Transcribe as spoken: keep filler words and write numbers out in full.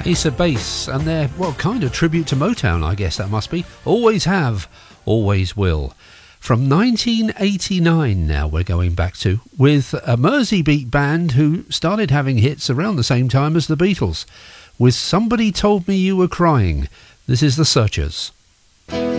Issa Bass and their, well, kind of tribute to Motown, I guess that must be. Always have, always will. From nineteen eighty-nine now we're going back to, with a Merseybeat band who started having hits around the same time as the Beatles. With Somebody Told Me You Were Crying, this is The Searchers.